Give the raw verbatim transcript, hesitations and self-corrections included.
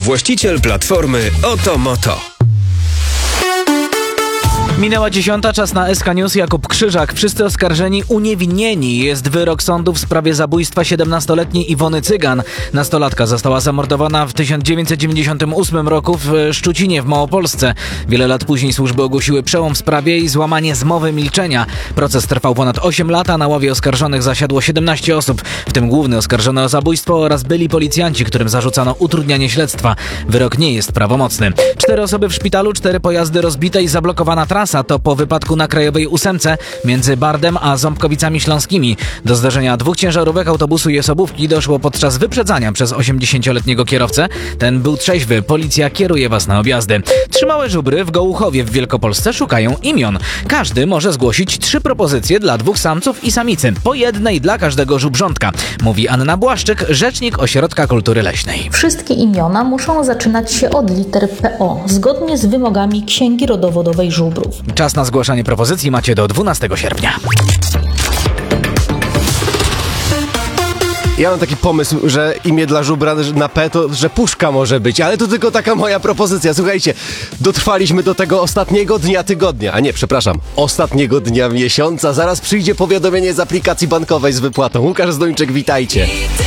właściciel platformy Otomoto. Minęła dziesiąta, czas na S K News. Jakub Krzyżak. Wszyscy oskarżeni uniewinnieni. Jest wyrok sądu w sprawie zabójstwa siedemnastoletniej Iwony Cygan. Nastolatka została zamordowana w tysiąc dziewięćset dziewięćdziesiątym ósmym roku w Szczucinie w Małopolsce. Wiele lat później służby ogłosiły przełom w sprawie i złamanie zmowy milczenia. Proces trwał ponad osiem lat, a na ławie oskarżonych zasiadło siedemnaście osób, w tym główny oskarżony o zabójstwo oraz byli policjanci, którym zarzucano utrudnianie śledztwa. Wyrok nie jest prawomocny. Cztery osoby w szpitalu, cztery pojazdy rozbite i zablokowana trasa. To po wypadku na Krajowej ósemce między Bardem a Ząbkowicami Śląskimi. Do zdarzenia dwóch ciężarówek, autobusu i osobówki doszło podczas wyprzedzania przez osiemdziesięcioletniego kierowcę. Ten był trzeźwy. Policja kieruje was na objazdy. Trzy małe żubry w Gołuchowie w Wielkopolsce szukają imion. Każdy może zgłosić trzy propozycje dla dwóch samców i samicy. Po jednej dla każdego żubrzątka. Mówi Anna Błaszczyk, rzecznik Ośrodka Kultury Leśnej. Wszystkie imiona muszą zaczynać się od liter P O, zgodnie z wymogami Księgi Rodowodowej Żubrów. Czas na zgłaszanie propozycji macie do dwunastego sierpnia. Ja mam taki pomysł, że imię dla żubra na P to, że Puszka może być, ale to tylko taka moja propozycja. Słuchajcie, dotrwaliśmy do tego ostatniego dnia tygodnia, a nie, przepraszam, ostatniego dnia miesiąca. Zaraz przyjdzie powiadomienie z aplikacji bankowej z wypłatą. Łukasz Zdończyk, witajcie.